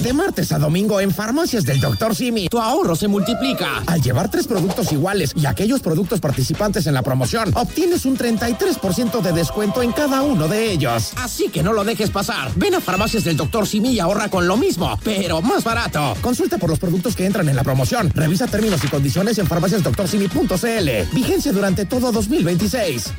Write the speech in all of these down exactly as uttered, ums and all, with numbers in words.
De martes a domingo en Farmacias del doctor Simi, tu ahorro se multiplica. Al llevar tres productos iguales y aquellos productos participantes en la promoción, obtienes un treinta y tres por ciento de descuento en cada uno de ellos. Así que no lo dejes pasar. Ven a Farmacias del doctor Simi y ahorra con lo mismo, pero más barato. Consulta por los productos que entran en la promoción. Revisa términos y condiciones en farmacias doctor simi punto c l. Vigencia durante todo dos mil veintiséis.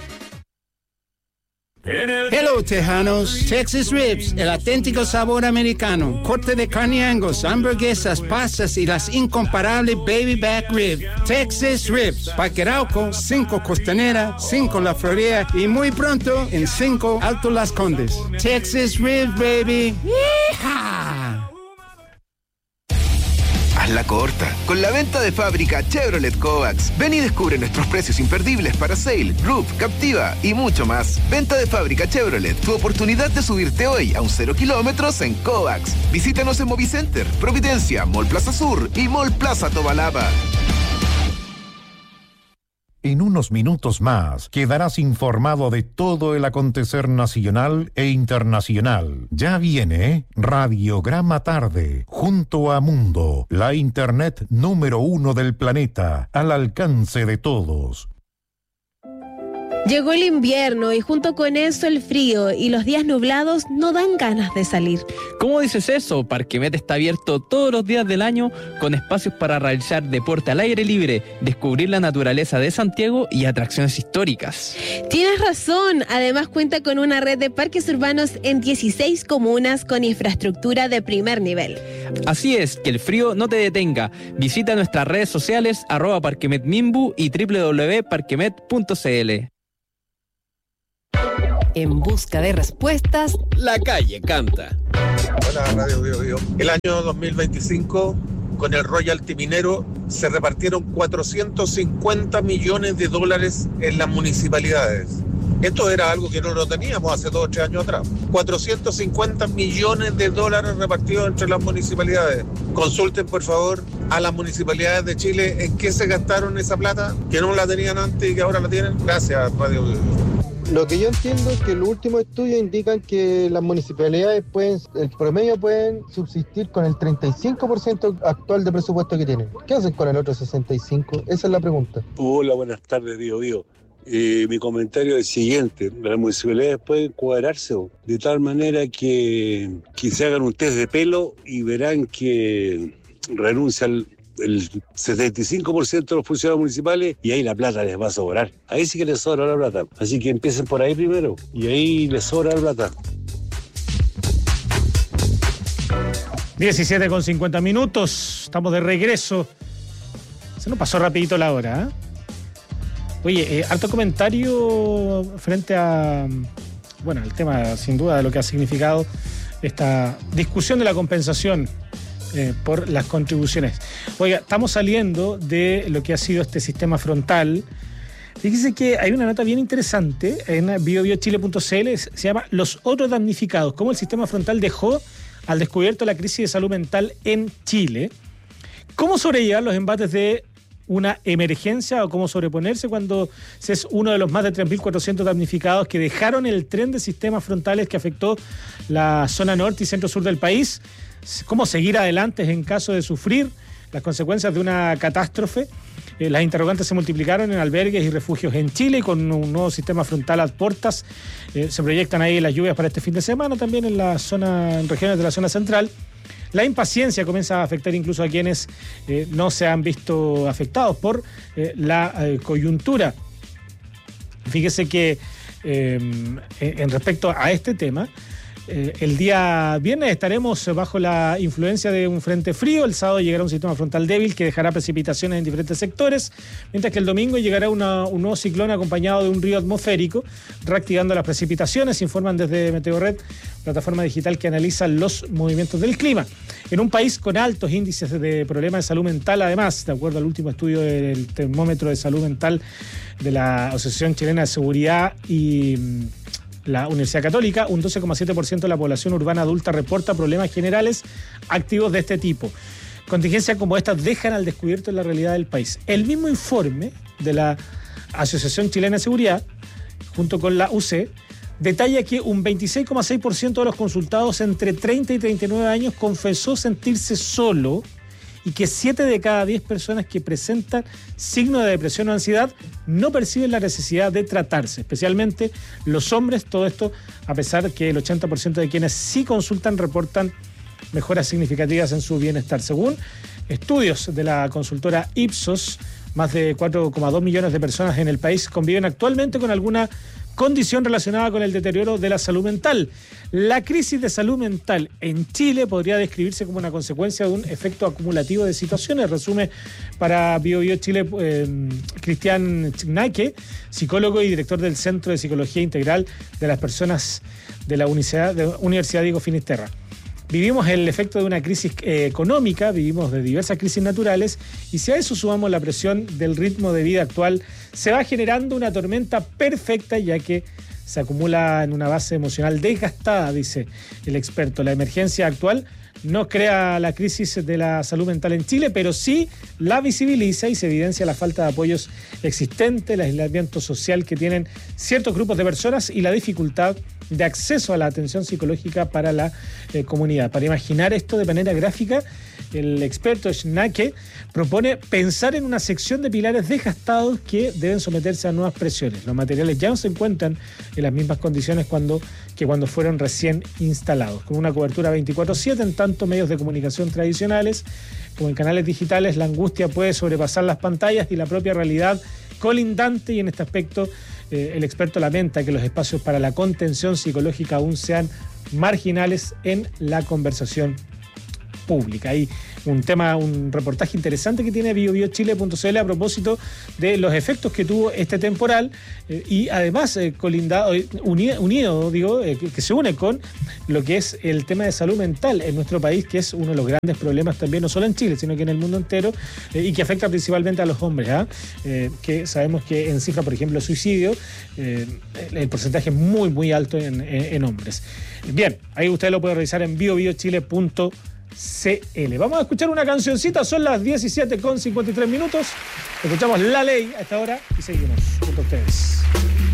Hello, Tejanos. Texas Ribs, el auténtico sabor americano. Corte de carne Angus, hamburguesas, pastas y las incomparables Baby Back Rib. Texas Ribs, Parque Arauco, cinco Costanera, cinco La Florida y muy pronto en cinco Alto Las Condes. Texas Ribs, baby. ¡Yeehaw! Hazla corta. Con la venta de fábrica Chevrolet Kovacs. Ven y descubre nuestros precios imperdibles para Sail, Roof, Captiva y mucho más. Venta de fábrica Chevrolet. Tu oportunidad de subirte hoy a un cero kilómetros en Kovacs. Visítanos en Movicenter, Providencia, Mall Plaza Sur y Mall Plaza Tobalaba. En unos minutos más quedarás informado de todo el acontecer nacional e internacional. Ya viene Radiograma Tarde, junto a Mundo, la internet número uno del planeta, al alcance de todos. Llegó el invierno y junto con eso el frío y los días nublados no dan ganas de salir. ¿Cómo dices eso? Parquemet está abierto todos los días del año con espacios para realizar deporte al aire libre, descubrir la naturaleza de Santiago y atracciones históricas. Tienes razón, además cuenta con una red de parques urbanos en dieciséis comunas con infraestructura de primer nivel. Así es, que el frío no te detenga. Visita nuestras redes sociales arroba parquemetmimbu y doble u doble u doble u punto parquemet punto c l. En busca de respuestas, la calle canta. Hola, Radio Bio Bio. El año dos mil veinticinco, con el royalty minero, se repartieron cuatrocientos cincuenta millones de dólares en las municipalidades. Esto era algo que no lo teníamos hace dos o tres años atrás. cuatrocientos cincuenta millones de dólares repartidos entre las municipalidades. Consulten, por favor, a las municipalidades de Chile en qué se gastaron esa plata, que no la tenían antes y que ahora la tienen. Gracias, Radio Bio Bio. Lo que yo entiendo es que los últimos estudios indican que las municipalidades pueden, el promedio pueden subsistir con el treinta y cinco por ciento actual de presupuesto que tienen. ¿Qué hacen con el otro sesenta y cinco por ciento? Esa es la pregunta. Hola, buenas tardes, Bio Bio. Eh, mi comentario es el siguiente: las municipalidades pueden cuadrarse de tal manera que, que se hagan un test de pelo y verán que renuncian el setenta y cinco por ciento de los funcionarios municipales y ahí la plata les va a sobrar. Ahí sí que les sobra la plata. Así que empiecen por ahí primero y ahí les sobra la plata. diecisiete con cincuenta minutos, estamos de regreso. Se nos pasó rapidito la hora, ¿eh? Oye, eh, harto comentario frente a, bueno, el tema sin duda de lo que ha significado esta discusión de la compensación Eh, por las contribuciones. Oiga, estamos saliendo de lo que ha sido este sistema frontal. Fíjese que hay una nota bien interesante en bio bio chile punto c l, se llama Los otros damnificados, cómo el sistema frontal dejó al descubierto la crisis de salud mental en Chile, cómo sobrellevar los embates de una emergencia o cómo sobreponerse cuando se es uno de los más de tres mil cuatrocientos damnificados que dejaron el tren de sistemas frontales que afectó la zona norte y centro-sur del país. Cómo seguir adelante en caso de sufrir las consecuencias de una catástrofe. Eh, las interrogantes se multiplicaron en albergues y refugios en Chile y con un nuevo sistema frontal a puertas. Eh, se proyectan ahí las lluvias para este fin de semana, también en la zona, en regiones de la zona central. La impaciencia comienza a afectar incluso a quienes eh, no se han visto afectados por eh, la eh, coyuntura. Fíjese que eh, en respecto a este tema, Eh, el día viernes estaremos bajo la influencia de un frente frío. El sábado llegará un sistema frontal débil que dejará precipitaciones en diferentes sectores, mientras que el domingo llegará una, un nuevo ciclón acompañado de un río atmosférico, reactivando las precipitaciones, informan desde Meteorred, plataforma digital que analiza los movimientos del clima. En un país con altos índices de problemas de salud mental, además, de acuerdo al último estudio del termómetro de salud mental de la Asociación Chilena de Seguridad y la Universidad Católica, un doce coma siete por ciento de la población urbana adulta reporta problemas generales activos de este tipo. Contingencias como estas dejan al descubierto la realidad del país. El mismo informe de la Asociación Chilena de Seguridad, junto con la U C, detalla que un veintiséis coma seis por ciento de los consultados entre treinta y treinta y nueve años confesó sentirse solo y que siete de cada diez personas que presentan signos de depresión o ansiedad no perciben la necesidad de tratarse, especialmente los hombres. Todo esto a pesar que el ochenta por ciento de quienes sí consultan reportan mejoras significativas en su bienestar. Según estudios de la consultora Ipsos, más de cuatro coma dos millones de personas en el país conviven actualmente con alguna condición relacionada con el deterioro de la salud mental. La crisis de salud mental en Chile podría describirse como una consecuencia de un efecto acumulativo de situaciones, resume para Bio Bio Chile eh, Cristian Chignaque, psicólogo y director del Centro de Psicología Integral de las Personas de la Universidad, de Universidad Diego Finisterra. Vivimos el efecto de una crisis eh, económica, vivimos de diversas crisis naturales, y si a eso sumamos la presión del ritmo de vida actual, se va generando una tormenta perfecta, ya que se acumula en una base emocional desgastada, dice el experto. La emergencia actual no crea la crisis de la salud mental en Chile, pero sí la visibiliza y se evidencia la falta de apoyos existentes, el aislamiento social que tienen ciertos grupos de personas y la dificultad de acceso a la atención psicológica para la eh, comunidad. Para imaginar esto de manera gráfica, el experto Schnake propone pensar en una sección de pilares desgastados que deben someterse a nuevas presiones. Los materiales ya no se encuentran en las mismas condiciones cuando, que cuando fueron recién instalados. Con una cobertura veinticuatro siete en tanto medios de comunicación tradicionales como en canales digitales, la angustia puede sobrepasar las pantallas y la propia realidad colindante, y en este aspecto eh, el experto lamenta que los espacios para la contención psicológica aún sean marginales en la conversación pública. Hay un tema, un reportaje interesante que tiene bio bio chile punto c l a propósito de los efectos que tuvo este temporal eh, y además eh, colindado, unido, unido digo, eh, que, que se une con lo que es el tema de salud mental en nuestro país, que es uno de los grandes problemas también, no solo en Chile, sino que en el mundo entero, eh, y que afecta principalmente a los hombres, ¿eh? Eh, que sabemos que en cifra, por ejemplo, suicidio, eh, el porcentaje es muy, muy alto en, en, en hombres. Bien, ahí usted lo puede revisar en bio bio chile punto c l. Vamos a escuchar una cancioncita, son las diecisiete con cincuenta y tres minutos. Escuchamos La Ley a esta hora y seguimos junto a ustedes.